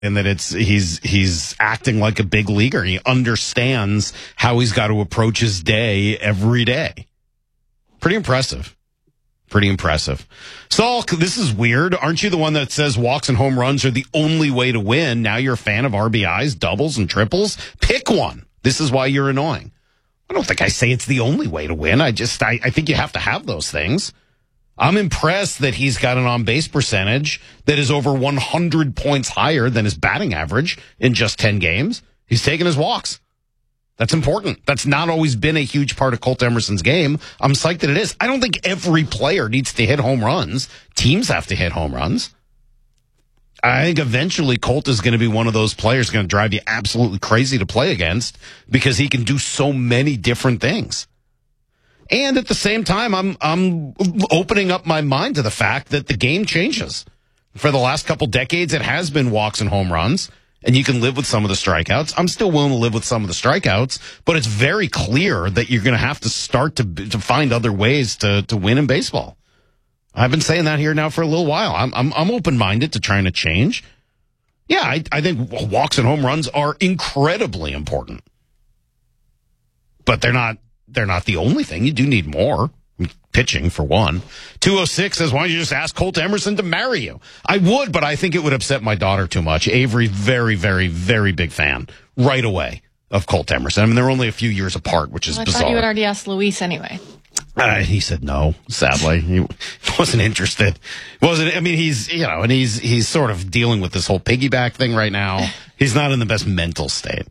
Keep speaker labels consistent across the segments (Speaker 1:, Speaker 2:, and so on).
Speaker 1: and that he's acting like a big leaguer. He understands how he's got to approach his day every day. Pretty impressive. Pretty impressive. Saul, this is weird. Aren't you the one that says walks and home runs are the only way to win? Now you're a fan of RBIs, doubles, and triples? Pick one. This is why you're annoying. I don't think I say it's the only way to win. I think you have to have those things. I'm impressed that he's got an on-base percentage that is over 100 points higher than his batting average in just 10 games. He's taking his walks. That's important. That's not always been a huge part of Colt Emerson's game. I'm psyched that it is. I don't think every player needs to hit home runs. Teams have to hit home runs. I think eventually Colt is going to be one of those players going to drive you absolutely crazy to play against because he can do so many different things. And at the same time, I'm opening up my mind to the fact that the game changes. For the last couple decades, it has been walks and home runs, and you can live with some of the strikeouts. I'm still willing to live with some of the strikeouts, but it's very clear that you're going to have to start to find other ways to win in baseball. I've been saying that here now for a little while. I'm open-minded to trying to change. Yeah, I think walks and home runs are incredibly important, but they're not the only thing. You do need more. Pitching, for one. 206 says, why don't you just ask Colt Emerson to marry you? I would, but I think it would upset my daughter too much. Avery, very, very, very big fan right away of Colt Emerson. I mean, they're only a few years apart, which is bizarre.
Speaker 2: I thought you had already asked Luis anyway.
Speaker 1: He said no, sadly. He wasn't interested. He's sort of dealing with this whole piggyback thing right now. He's not in the best mental state.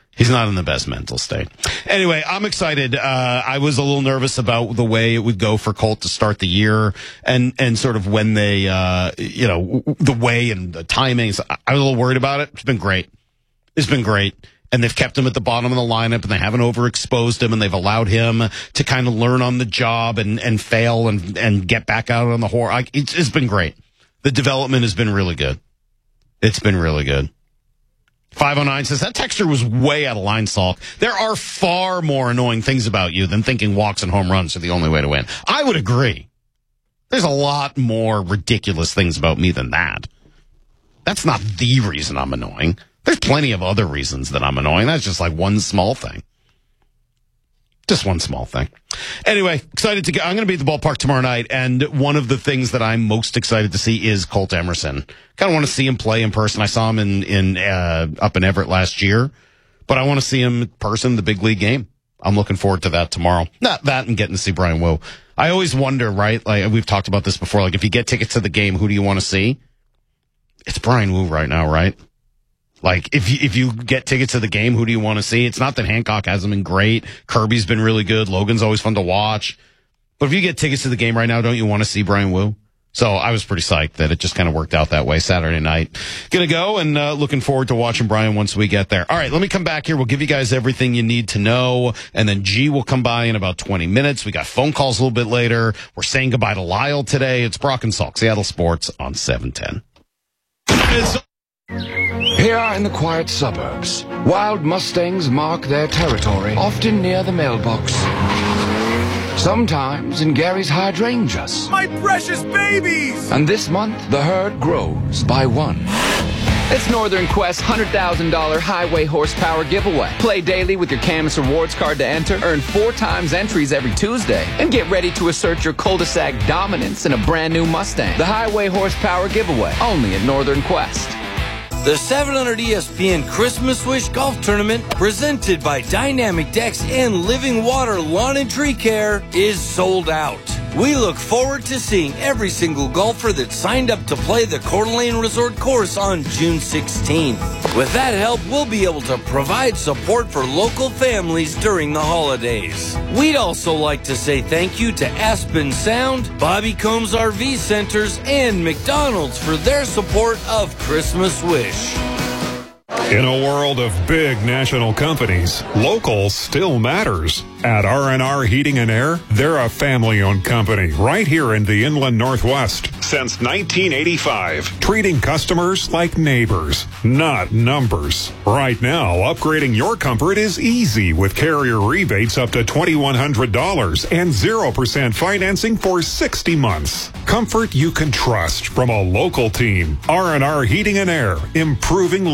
Speaker 1: Anyway, I'm excited. I was a little nervous about the way it would go for Colt to start the year and sort of when they, the way and the timings. I was a little worried about it. It's been great. And they've kept him at the bottom of the lineup, and they haven't overexposed him, and they've allowed him to kind of learn on the job and fail and get back out on the horse. It's been great. The development has been really good. It's been really good. 509 says, that texture was way out of line, Salk. There are far more annoying things about you than thinking walks and home runs are the only way to win. I would agree. There's a lot more ridiculous things about me than that. That's not the reason I'm annoying. There's plenty of other reasons that I'm annoying. That's just like one small thing. Just one small thing. Anyway, excited to go. I'm going to be at the ballpark tomorrow night, and one of the things that I'm most excited to see is Colt Emerson. Kind of want to see him play in person. I saw him in up in Everett last year, but I want to see him in person, the big league game. I'm looking forward to that tomorrow. Not that and getting to see Brian Wu. I always wonder, right? Like we've talked about this before. Like if you get tickets to the game, who do you want to see? It's Brian Wu right now, right? Like, if you get tickets to the game, who do you want to see? It's not that Hancock hasn't been great. Kirby's been really good. Logan's always fun to watch. But if you get tickets to the game right now, don't you want to see Brian Wu? So I was pretty psyched that it just kind of worked out that way Saturday night. Gonna go and looking forward to watching Brian once we get there. All right, let me come back here. We'll give you guys everything you need to know. And then G will come by in about 20 minutes. We got phone calls a little bit later. We're saying goodbye to Lyle today. It's Brock and Salk, Seattle Sports on 710.
Speaker 3: Here in the quiet suburbs, wild Mustangs mark their territory, often near the mailbox. Sometimes in Gary's hydrangeas.
Speaker 4: My precious babies!
Speaker 3: And this month, the herd grows by one.
Speaker 5: It's Northern Quest's $100,000 highway horsepower giveaway. Play daily with your Camus Rewards card to enter, earn 4 times entries every Tuesday, and get ready to assert your cul-de-sac dominance in a brand new Mustang. The highway horsepower giveaway, only at Northern Quest.
Speaker 6: The 700 ESPN Christmas Wish Golf Tournament, presented by Dynamic Decks and Living Water Lawn and Tree Care, is sold out. We look forward to seeing every single golfer that signed up to play the Coeur d'Alene Resort course on June 16th. With that help, we'll be able to provide support for local families during the holidays. We'd also like to say thank you to Aspen Sound, Bobby Combs RV Centers, and McDonald's for their support of Christmas Wish.
Speaker 2: In a world of big national companies, local still matters. At R&R Heating and Air, they're a family-owned company right here in the Inland Northwest since 1985, treating customers like neighbors, not numbers. Right now, upgrading your comfort is easy with carrier rebates up to $2,100 and 0% financing for 60 months. Comfort you can trust from a local team. R&R Heating and Air, improving